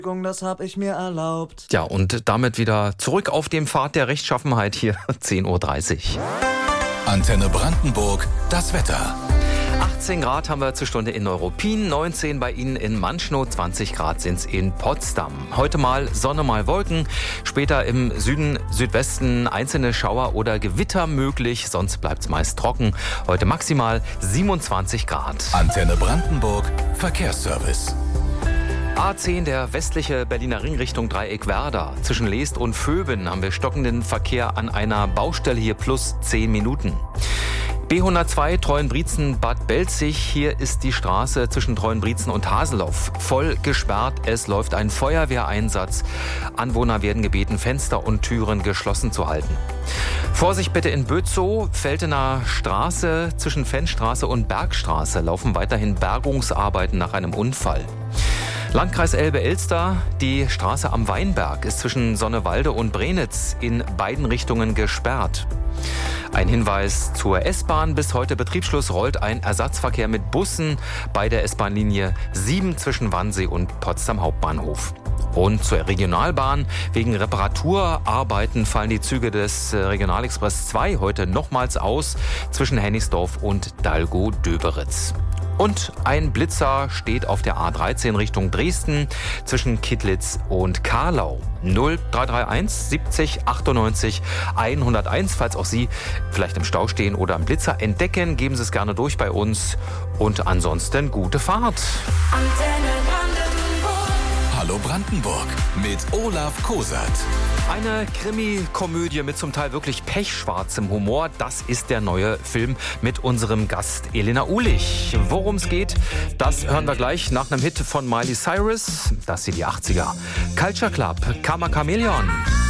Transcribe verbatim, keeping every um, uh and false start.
Das hab ich mir erlaubt. Ja, und damit wieder zurück auf dem Pfad der Rechtschaffenheit hier, zehn Uhr dreißig. Antenne Brandenburg, das Wetter. achtzehn Grad haben wir zur Stunde in Neuruppin, neunzehn bei Ihnen in Manschnow, zwanzig Grad sind es in Potsdam. Heute mal Sonne, mal Wolken, später im Süden, Südwesten einzelne Schauer oder Gewitter möglich, sonst bleibt es meist trocken. Heute maximal siebenundzwanzig Grad. Antenne Brandenburg, Verkehrsservice. A zehn, der westliche Berliner Ring Richtung Dreieckwerder. Zwischen Leest und Vöben haben wir stockenden Verkehr an einer Baustelle, hier plus zehn Minuten. B hundertzwei Treuenbrietzen-Bad Belzig. Hier ist die Straße zwischen Treuenbrietzen und Haseloff voll gesperrt. Es läuft ein Feuerwehreinsatz. Anwohner werden gebeten, Fenster und Türen geschlossen zu halten. Vorsicht bitte in Bötzow, Feldener Straße zwischen Fennstraße und Bergstraße laufen weiterhin Bergungsarbeiten nach einem Unfall. Landkreis Elbe-Elster, die Straße am Weinberg ist zwischen Sonnewalde und Brenitz in beiden Richtungen gesperrt. Ein Hinweis zur S-Bahn. Bis heute Betriebsschluss rollt ein Ersatzverkehr mit Bussen bei der S-Bahn-Linie sieben zwischen Wannsee und Potsdam Hauptbahnhof. Und zur Regionalbahn. Wegen Reparaturarbeiten fallen die Züge des Regionalexpress zwei heute nochmals aus zwischen Hennigsdorf und Dalgow-Döberitz. Und ein Blitzer steht auf der A dreizehn Richtung Dresden zwischen Kittlitz und Karlau. null drei drei eins siebzig achtundneunzig hunderteins. Falls auch Sie vielleicht im Stau stehen oder einen Blitzer entdecken, geben Sie es gerne durch bei uns. Und ansonsten gute Fahrt. Hallo Brandenburg mit Olaf Kosert. Eine Krimi-Komödie mit zum Teil wirklich pechschwarzem Humor. Das ist der neue Film mit unserem Gast Elena Uhlich. Worum es geht, das hören wir gleich nach einem Hit von Miley Cyrus. Das sind die achtziger. Culture Club, Karma Chameleon.